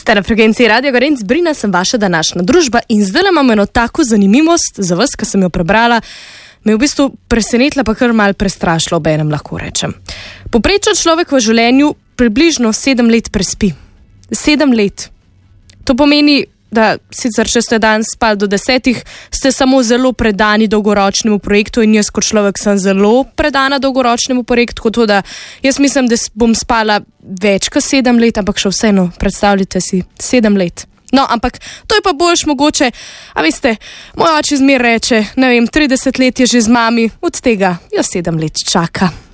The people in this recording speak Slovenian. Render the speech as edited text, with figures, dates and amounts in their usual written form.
Ste na frekvenciji Radia Gorenc, Brina sem vaša današnja družba in zdaj imam eno tako zanimivost za vas, ki sem jo prebrala, me je v bistvu presenetila, pa kar malo prestrašila, obenem lahko rečem. Povprečen človek v življenju približno 7 let prespi. 7 let. To pomeni, da sicer če ste dan spali do 10, ste samo zelo predani dolgoročnemu projektu in jaz kot človek sem zelo predana dolgoročnemu projektu, tako da jaz mislim, da bom spala več kot 7 let, ampak še vseeno, predstavljate si, 7 let. No, ampak to je pa boljš mogoče, a veste, moj oče zmer reče, ne vem, 30 let je že z mami, od tega jo 7 let čaka.